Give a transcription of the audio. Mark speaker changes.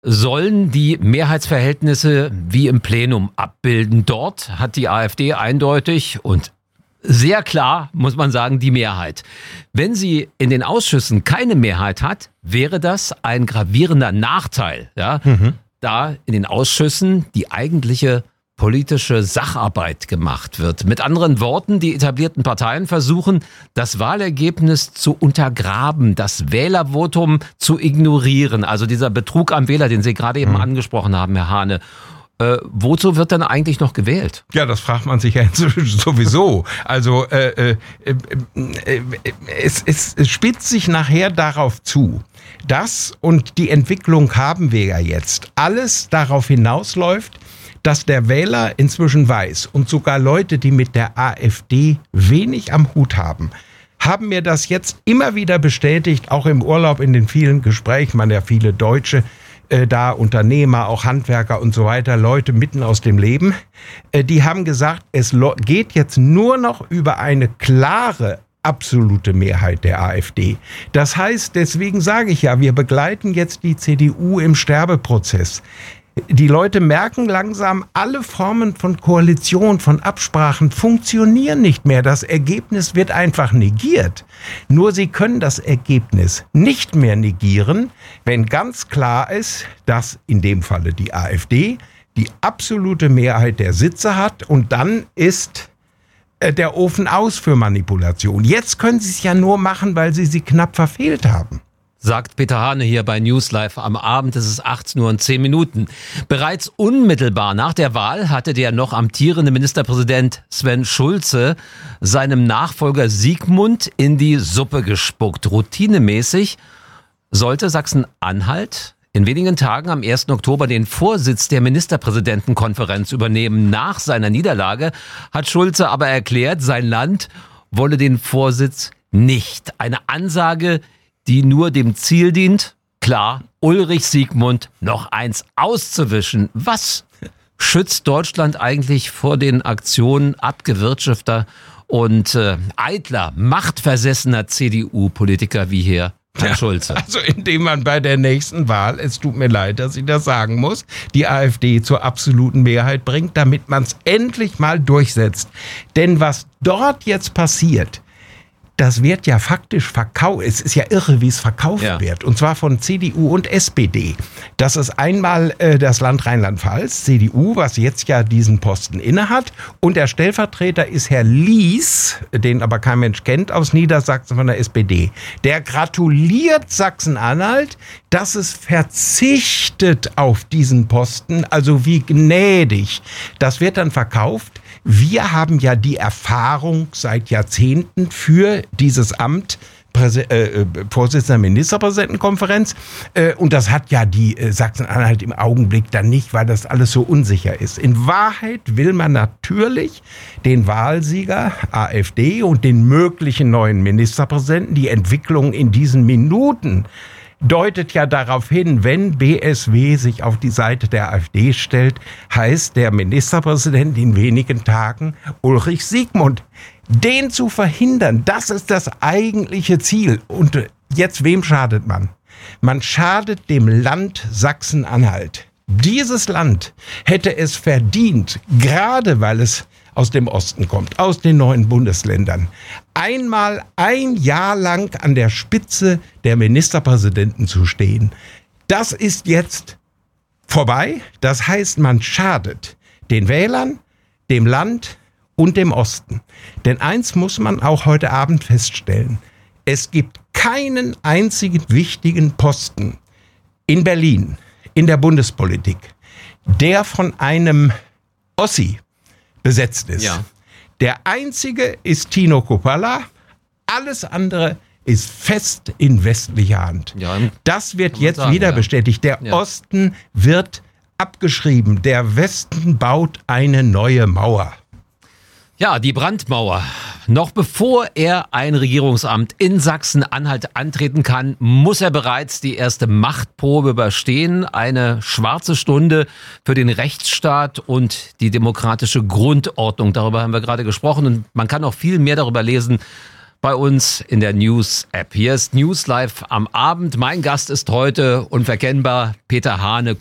Speaker 1: sollen die Mehrheitsverhältnisse wie im Plenum abbilden. Dort hat die AfD eindeutig und sehr klar, muss man sagen, die Mehrheit. Wenn sie in den Ausschüssen keine Mehrheit hat, wäre das ein gravierender Nachteil, ja? Da in den Ausschüssen die eigentliche politische Sacharbeit gemacht wird. Mit anderen Worten, die etablierten Parteien versuchen, das Wahlergebnis zu untergraben, das Wählervotum zu ignorieren. Also dieser Betrug am Wähler, den Sie gerade eben angesprochen haben, Herr Hahne. Wozu wird dann eigentlich noch gewählt?
Speaker 2: Ja, das fragt man sich ja inzwischen sowieso. Also es spitzt sich nachher darauf zu, dass, und die Entwicklung haben wir ja jetzt, alles darauf hinausläuft, dass der Wähler inzwischen weiß, und sogar Leute, die mit der AfD wenig am Hut haben mir das jetzt immer wieder bestätigt, auch im Urlaub in den vielen Gesprächen, man ja viele Deutsche, da Unternehmer, auch Handwerker und so weiter, Leute mitten aus dem Leben, die haben gesagt, es geht jetzt nur noch über eine klare, absolute Mehrheit der AfD. Das heißt, deswegen sage ich ja, wir begleiten jetzt die CDU im Sterbeprozess. Die Leute merken langsam, alle Formen von Koalition, von Absprachen funktionieren nicht mehr. Das Ergebnis wird einfach negiert. Nur sie können das Ergebnis nicht mehr negieren, wenn ganz klar ist, dass in dem Falle die AfD die absolute Mehrheit der Sitze hat, und dann ist der Ofen aus für Manipulation. Jetzt können sie es ja nur machen, weil sie knapp verfehlt haben.
Speaker 1: Sagt Peter Hahne hier bei News Live am Abend. Es ist 18:10 Uhr. Bereits unmittelbar nach der Wahl hatte der noch amtierende Ministerpräsident Sven Schulze seinem Nachfolger Sigmund in die Suppe gespuckt. Routinemäßig sollte Sachsen-Anhalt in wenigen Tagen am 1. Oktober den Vorsitz der Ministerpräsidentenkonferenz übernehmen. Nach seiner Niederlage hat Schulze aber erklärt, sein Land wolle den Vorsitz nicht. Eine Ansage, die nur dem Ziel dient, klar, Ulrich Sigmund noch eins auszuwischen. Was schützt Deutschland eigentlich vor den Aktionen abgewirtschafteter und eitler, machtversessener CDU-Politiker wie hier Herr Schulze?
Speaker 2: Also indem man bei der nächsten Wahl, es tut mir leid, dass ich das sagen muss, die AfD zur absoluten Mehrheit bringt, damit man es endlich mal durchsetzt. Denn was dort jetzt passiert, das wird ja faktisch verkauft. Es ist ja irre, wie es verkauft wird. Und zwar von CDU und SPD. Das ist einmal das Land Rheinland-Pfalz, CDU, was jetzt ja diesen Posten innehat. Und der Stellvertreter ist Herr Lies, den aber kein Mensch kennt, aus Niedersachsen von der SPD. Der gratuliert Sachsen-Anhalt, dass es verzichtet auf diesen Posten. Also wie gnädig. Das wird dann verkauft. Wir haben ja die Erfahrung seit Jahrzehnten für dieses Amt Vorsitzender Ministerpräsidentenkonferenz. Und das hat ja die Sachsen-Anhalt im Augenblick dann nicht, weil das alles so unsicher ist. In Wahrheit will man natürlich den Wahlsieger AfD und den möglichen neuen Ministerpräsidenten, die Entwicklung in diesen Minuten deutet ja darauf hin, wenn BSW sich auf die Seite der AfD stellt, heißt der Ministerpräsident in wenigen Tagen Ulrich Sigmund. Den zu verhindern, das ist das eigentliche Ziel. Und jetzt, wem schadet man? Man schadet dem Land Sachsen-Anhalt. Dieses Land hätte es verdient, gerade weil es aus dem Osten kommt, aus den neuen Bundesländern, einmal ein Jahr lang an der Spitze der Ministerpräsidenten zu stehen. Das ist jetzt vorbei. Das heißt, man schadet den Wählern, dem Land und dem Osten. Denn eins muss man auch heute Abend feststellen. Es gibt keinen einzigen wichtigen Posten in Berlin, in der Bundespolitik, der von einem Ossi besetzt ist. Ja. Der einzige ist Tino Kruppalla. Alles andere ist fest in westlicher Hand. Ja, das wird jetzt sagen, wieder bestätigt. Der Osten wird abgeschrieben. Der Westen baut eine neue Mauer.
Speaker 1: Ja, die Brandmauer. Noch bevor er ein Regierungsamt in Sachsen-Anhalt antreten kann, muss er bereits die erste Machtprobe überstehen. Eine schwarze Stunde für den Rechtsstaat und die demokratische Grundordnung. Darüber haben wir gerade gesprochen und man kann auch viel mehr darüber lesen bei uns in der News-App. Hier ist News Live am Abend. Mein Gast ist heute unverkennbar Peter Hane.